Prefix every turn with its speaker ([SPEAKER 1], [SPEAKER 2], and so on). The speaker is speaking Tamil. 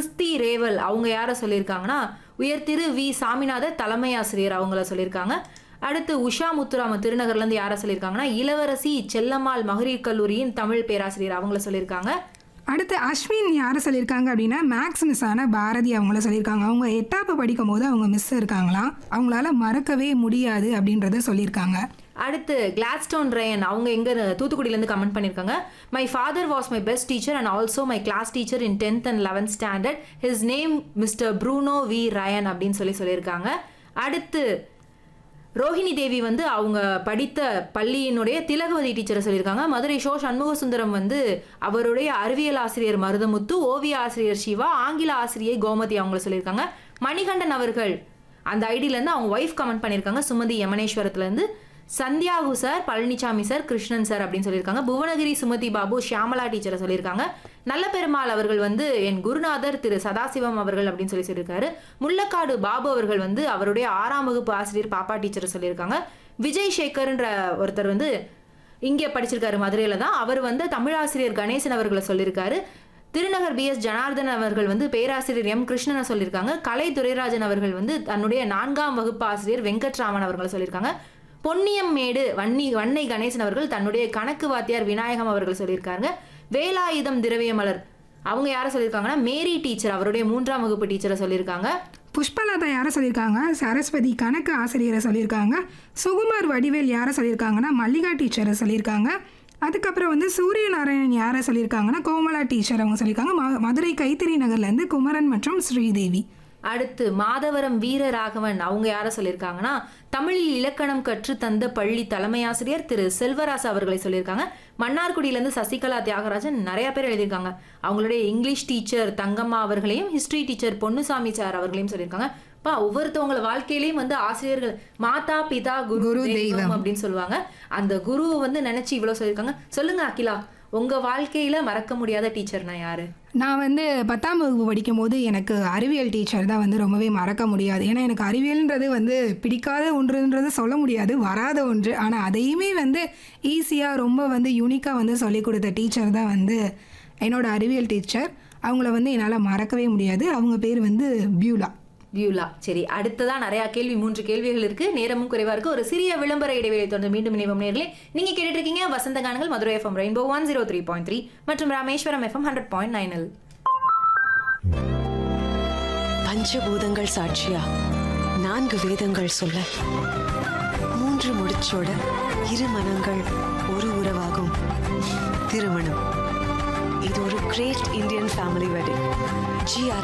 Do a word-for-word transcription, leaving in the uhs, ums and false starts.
[SPEAKER 1] கிறிஸ்தி ரேவல் அவங்க யாரை சொல்லியிருக்காங்கன்னா உயர் திரு வி சாமிநாதர் தலைமை ஆசிரியர் அவங்கள சொல்லியிருக்காங்க. அடுத்து உஷா முத்துராம திருநகர்லேருந்து யாரை சொல்லியிருக்காங்கன்னா இளவரசி செல்லம்மாள் மகளிர் கல்லூரியின் தமிழ் பேராசிரியர் அவங்கள சொல்லியிருக்காங்க.
[SPEAKER 2] அடுத்து அஸ்வின் யாரை சொல்லியிருக்காங்க அப்படின்னா மேக்ஸ் மிஸ்ஸான பாரதி அவங்கள சொல்லியிருக்காங்க. அவங்க எட்டாப்பு படிக்கும் போது அவங்க மிஸ் இருக்காங்களாம், அவங்களால மறக்கவே முடியாது அப்படின்றத சொல்லியிருக்காங்க.
[SPEAKER 1] அடுத்து கிளாட்ஸ்டோன் ரயன் அவங்க எங்க தூத்துக்குடியிலேருந்து கமெண்ட் பண்ணியிருக்காங்க. My father was my best teacher and also my class teacher in tenth and eleventh standard. His name mister Bruno we Ryan அப்படின்னு சொல்லி சொல்லியிருக்காங்க. அடுத்து ரோஹிணி தேவி வந்து அவங்க படித்த பள்ளியினுடைய திலகவதி டீச்சரை சொல்லியிருக்காங்க. மதுரை ஷோ சண்முக சுந்தரம் வந்து அவருடைய அறிவியல் ஆசிரியர் மருதமுத்து, ஓவிய ஆசிரியர் சிவா, ஆங்கில ஆசிரியை கோமதி அவங்கள சொல்லியிருக்காங்க. மணிகண்டன் அவர்கள் அந்த ஐடியிலேருந்து அவங்க ஒய்ஃப் கமெண்ட் பண்ணியிருக்காங்க Sumathi யமனேஸ்வரத்துலேருந்து. Santhiyagu sir, Palaniswami sir, Krishnan sir அப்படின்னு சொல்லியிருக்காங்க. புவனகிரி சுமதி பாபு ஷியாமலா டீச்சரை சொல்லியிருக்காங்க. நல்ல பெருமாள் அவர்கள் வந்து என் குருநாதர் திரு சதாசிவம் அவர்கள் அப்படின்னு சொல்லி சொல்லியிருக்காரு. முள்ளக்காடு பாபு அவர்கள் வந்து அவருடைய ஆறாம் வகுப்பு ஆசிரியர் பாப்பா டீச்சரை சொல்லியிருக்காங்க. விஜய் சேகர்ன்ற ஒருத்தர் வந்து இங்கே படிச்சிருக்காரு மதுரையில தான், அவர் வந்து தமிழாசிரியர் கணேசன் அவர்களை சொல்லியிருக்காரு. திருநகர் பி எஸ் ஜனார்தன் அவர்கள் வந்து பேராசிரியர் எம் கிருஷ்ணனை சொல்லியிருக்காங்க. கலை துரைராஜன் அவர்கள் வந்து தன்னுடைய நான்காம் வகுப்பு ஆசிரியர் வெங்கட்ராமன் அவர்களை சொல்லியிருக்காங்க. பொன்னியம் மேடு வன்னி வன்னை கணேசன் அவர்கள் தன்னுடைய கணக்கு வாத்தியார் விநாயகம் அவர்கள் சொல்லியிருக்காங்க. வேலாயுதம் திரவியமலர் அவங்க யாரை சொல்லியிருக்காங்கன்னா மேரி டீச்சர் அவருடைய மூன்றாம் வகுப்பு டீச்சரை சொல்லியிருக்காங்க.
[SPEAKER 2] புஷ்பலதா யாரை சொல்லியிருக்காங்க சரஸ்வதி கணக்கு ஆசிரியரை சொல்லியிருக்காங்க. சுகுமார் வடிவேல் யாரை சொல்லியிருக்காங்கன்னா மல்லிகா டீச்சரை சொல்லியிருக்காங்க. அதுக்கப்புறம் வந்து சூரியநாராயணன் யாரை சொல்லியிருக்காங்கன்னா கோமலா டீச்சர் அவங்க சொல்லியிருக்காங்க. ம மதுரை கைத்தறி நகர்லேருந்து குமரன் மற்றும் ஸ்ரீதேவி.
[SPEAKER 1] அடுத்து மாதவரம் வீரராகவன் அவங்க யாரை சொல்லியிருக்காங்கன்னா தமிழில் இலக்கணம் கற்று தந்த பள்ளி தலைமை ஆசிரியர் திரு செல்வராசு அவர்களை சொல்லியிருக்காங்க. மன்னார்குடியிலேருந்து சசிகலா தியாகராஜன் நிறைய பேர் எழுதியிருக்காங்க. அவங்களுடைய இங்கிலீஷ் டீச்சர் தங்கம்மா அவர்களையும் ஹிஸ்டரி டீச்சர் பொன்னுசாமி சார் அவர்களையும் சொல்லியிருக்காங்க. பா ஒவ்வொருத்தவங்கள வாழ்க்கையிலையும் வந்து ஆசிரியர்கள் மாதா பிதா குரு தெய்வம் அப்படின்னு சொல்லுவாங்க. அந்த குருவை வந்து நினைச்சு இவ்வளவு சொல்லியிருக்காங்க. சொல்லுங்க அகிலா, உங்க வாழ்க்கையில மறக்க முடியாத டீச்சர்னா யாரு?
[SPEAKER 2] நான் வந்து பத்தாம் வகுப்பு படிக்கும் போது எனக்கு அறிவியல் டீச்சர் தான் வந்து ரொம்பவே மறக்க முடியாது. ஏன்னா எனக்கு அறிவியல்ன்றது வந்து பிடிக்காத ஒன்றுன்றது சொல்ல முடியாது, வராத ஒன்று. ஆனால் அதையுமே வந்து ஈஸியாக ரொம்ப வந்து யூனிக்காக வந்து சொல்லிக் கொடுத்த டீச்சர் தான் வந்து என்னோட அறிவியல் டீச்சர். அவங்கள வந்து என்னால் மறக்கவே முடியாது. அவங்க பேர் வந்து பியூலா.
[SPEAKER 1] வியூலா. சரி, அடுத்ததான் நிறைய கேள்வி, மூன்று கேள்விகள் இருக்கு, நேரமும் குறைவா இருக்கு. ஒரு சிறிய விளம்பர இடைவெளி தொடர்ந்து மீண்டும் இணைவோம் நேர்களே. நீங்க கேட்டுட்டு இருக்கீங்க வசந்த கானங்கள் Madurai FM rainbow one zero three point three மற்றும் ராமேஸ்வரம் எஃப்எம் ஹண்ட்ரட் பாயிண்ட் நைனில்.
[SPEAKER 3] பஞ்சபூதங்கள் சாட்சியா நான்கு வேதங்கள் சொல்ல மூன்று முடிச்சோட இரு மனங்கள் ஒரு உறவாகும் திருமணம். இது ஒரு great Indian family wedding. G R